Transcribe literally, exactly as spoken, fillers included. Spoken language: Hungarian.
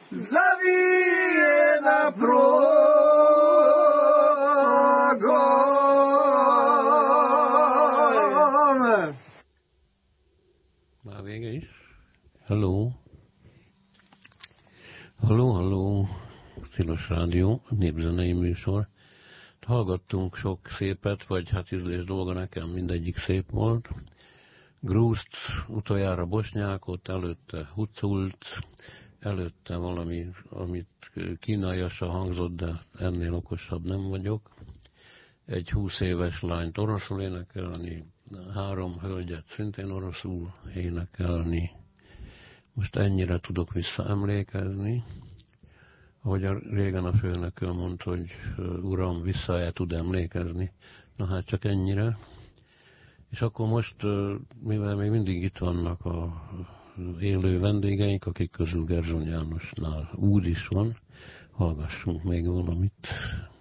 Zavíjena program. Már vége is. Halló. Halló, halló. Tilos Rádió, népzenei műsor. Hallgattunk sok szépet, vagy hát ízlés dolga, nekem mindegyik szép volt. Grúzt, utoljára Bosnyákot, előtte Hucult, előtte valami, amit kínaiasan hangzott, de ennél okosabb nem vagyok. Egy húsz éves lányt oroszul énekelni, három hölgyet szintén oroszul énekelni. Most ennyire tudok visszaemlékezni. Ahogy a, régen a főnököm mondta, hogy uram, vissza el tud emlékezni. Na hát csak ennyire. És akkor most, mivel még mindig itt vannak a élő vendégeink, akik közül Gerzsony Jánosnál úr is van, hallgassunk még valamit.